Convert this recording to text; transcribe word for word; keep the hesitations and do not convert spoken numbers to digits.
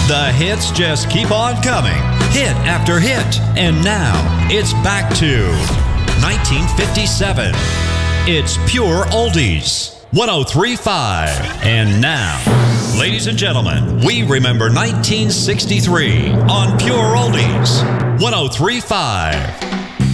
The hits just keep on coming, hit after hit. And now, it's back to nineteen fifty-seven. It's Pure Oldies, one oh three point five. And now, ladies and gentlemen, we remember nineteen sixty-three on Pure Oldies, one oh three point five.